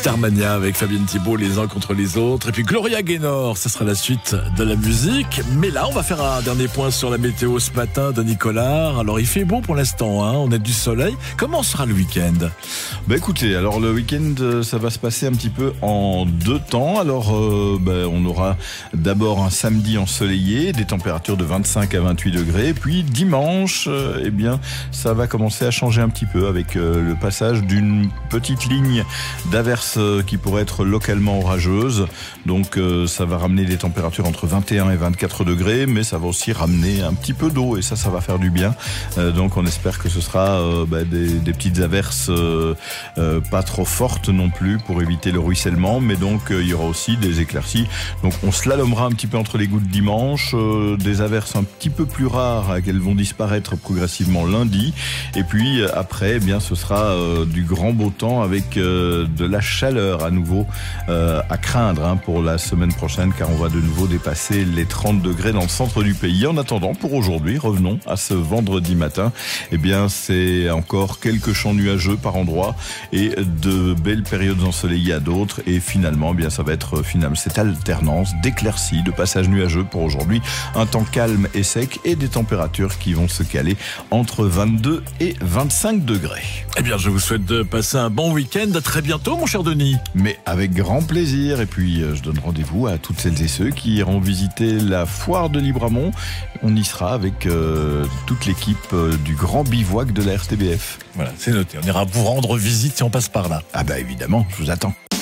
Starmania avec Fabienne Thibault, les uns contre les autres. Et puis Gloria Gaynor, ce sera la suite de la musique. Mais là, on va faire un dernier point sur la météo ce matin de Nicolas. Alors, il fait beau pour l'instant, hein, on a du soleil. Comment sera le week-end ? Écoutez, alors le week-end, ça va se passer un petit peu en deux temps. Alors, on aura d'abord un samedi ensoleillé, des températures de 25 à 28 degrés. Puis dimanche, ça va commencer à changer un petit peu avec le passage d'une petite ligne d'averses qui pourrait être localement orageuse. Donc ça va ramener des températures entre 21 et 24 degrés, mais ça va aussi ramener un petit peu d'eau et ça va faire du bien. Donc on espère que ce sera des petites averses pas trop fortes non plus pour éviter le ruissellement, mais donc il y aura aussi des éclaircies. Donc on slalomera un petit peu entre les gouttes dimanche, des averses un petit peu plus rares, qu'elles vont disparaître progressivement lundi. Et puis après, ce sera du grand beau temps avec de la chaleur à nouveau à craindre pour la semaine prochaine, car on va de nouveau dépasser les 30 degrés dans le centre du pays. En attendant, pour aujourd'hui, revenons à ce vendredi matin. C'est encore quelques champs nuageux par endroits et de belles périodes ensoleillées à d'autres. Et finalement, ça va être cette alternance d'éclaircies, de passages nuageux pour aujourd'hui. Un temps calme et sec et des températures qui vont se caler entre 22 et 25 degrés. Je vous souhaite de passer un bon week-end. À très bientôt, mon cher Denis. Mais avec grand plaisir. Et puis, je donne rendez-vous à toutes celles et ceux qui iront visiter la foire de Libramont. On y sera avec toute l'équipe du grand bivouac de la RTBF. Voilà, c'est noté. On ira vous rendre visite si on passe par là. Évidemment, je vous attends.